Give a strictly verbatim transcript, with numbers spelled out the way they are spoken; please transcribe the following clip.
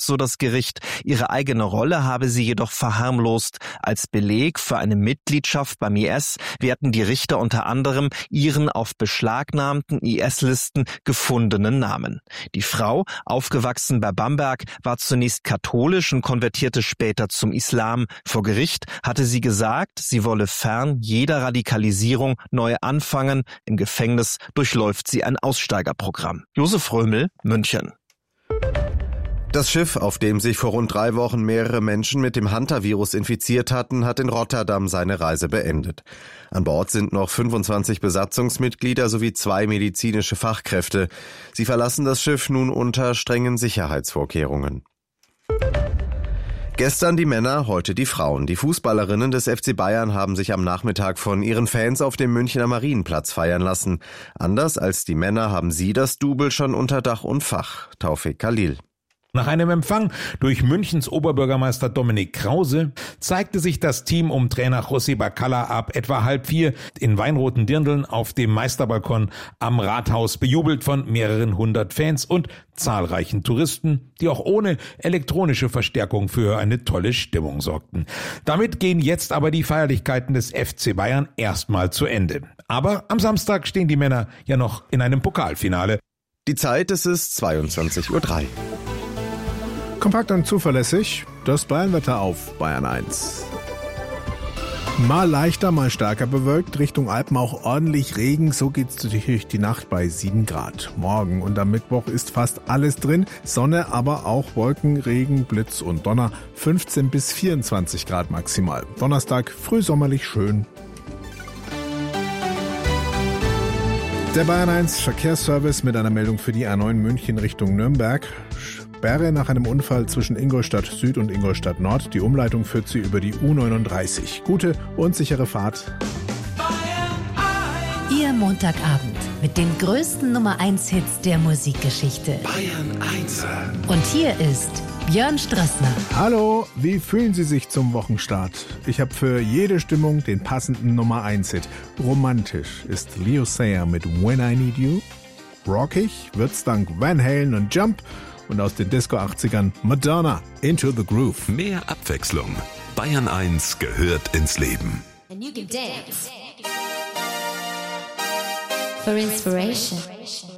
so das Gericht. Ihre eigene Rolle habe sie jedoch verharmlost. Als Beleg für eine Mitgliedschaft beim I S werten die Richter unter anderem ihren auf beschlagnahmten I S-Listen gefundenen Namen. Die Frau, aufgewachsen bei Bamberg, war zunächst katholisch und konvertierte später zum Islam. Vor Gericht hatte sie gesagt, sie wolle fern jeder Radikalisierung neu anfangen. Im Gefängnis durchläuft sie ein Aussteigerprogramm. Josef Römel, München. Das Schiff, auf dem sich vor rund drei Wochen mehrere Menschen mit dem Hantavirus infiziert hatten, hat in Rotterdam seine Reise beendet. An Bord sind noch fünfundzwanzig Besatzungsmitglieder sowie zwei medizinische Fachkräfte. Sie verlassen das Schiff nun unter strengen Sicherheitsvorkehrungen. Gestern die Männer, heute die Frauen. Die Fußballerinnen des F C Bayern haben sich am Nachmittag von ihren Fans auf dem Münchner Marienplatz feiern lassen. Anders als die Männer haben sie das Double schon unter Dach und Fach. Taufik Khalil. Nach einem Empfang durch Münchens Oberbürgermeister Dominik Krause zeigte sich das Team um Trainer José Bacalla ab etwa halb vier in weinroten Dirndln auf dem Meisterbalkon am Rathaus, bejubelt von mehreren hundert Fans und zahlreichen Touristen, die auch ohne elektronische Verstärkung für eine tolle Stimmung sorgten. Damit gehen jetzt aber die Feierlichkeiten des F C Bayern erstmal zu Ende. Aber am Samstag stehen die Männer ja noch in einem Pokalfinale. Die Zeit, es ist zweiundzwanzig Uhr drei. Kompakt und zuverlässig, das Bayernwetter auf Bayern eins. Mal leichter, mal stärker bewölkt, Richtung Alpen auch ordentlich Regen, so geht's durch die Nacht bei sieben Grad. Morgen und am Mittwoch ist fast alles drin, Sonne, aber auch Wolken, Regen, Blitz und Donner, fünfzehn bis vierundzwanzig Grad maximal. Donnerstag frühsommerlich schön. Der Bayern eins Verkehrsservice mit einer Meldung für die A neun München Richtung Nürnberg. Sperre nach einem Unfall zwischen Ingolstadt Süd und Ingolstadt Nord. Die Umleitung führt sie über die U neununddreißig. Gute und sichere Fahrt. Ihr Montagabend mit den größten Nummer eins Hits der Musikgeschichte. Bayern eins. Und hier ist Björn Strassner. Hallo, wie fühlen Sie sich zum Wochenstart? Ich habe für jede Stimmung den passenden Nummer eins Hit. Romantisch ist Leo Sayer mit When I Need You. Rockig wird's dank Van Halen und Jump. Und aus den Disco-achtzigern Madonna, Into the Groove. Mehr Abwechslung. Bayern eins gehört ins Leben. And you can dance. For inspiration.